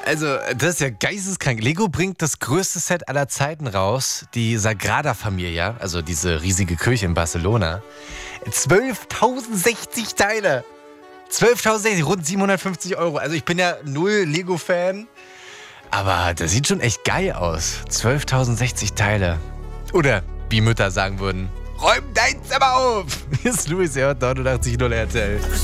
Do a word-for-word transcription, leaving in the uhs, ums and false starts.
Also, das ist ja geisteskrank. Lego bringt das größte Set aller Zeiten raus, die Sagrada Familia, also diese riesige Kirche in Barcelona. zwölftausendsechzig Teile. zwölftausendsechzig, rund siebenhundertfünfzig Euro. Also ich bin ja null Lego-Fan, aber das sieht schon echt geil aus. zwölftausendsechzig Teile. Oder, wie Mütter sagen würden, räum dein Zimmer auf. Hier ist Louis R. neunundachtzig Komma null R T L.